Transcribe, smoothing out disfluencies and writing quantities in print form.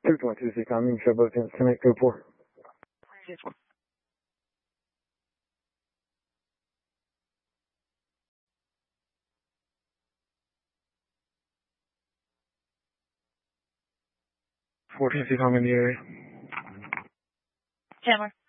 322 CCOM, you can show both ends. Connect code 4. Yes, one. CCOM in the area. Chandler.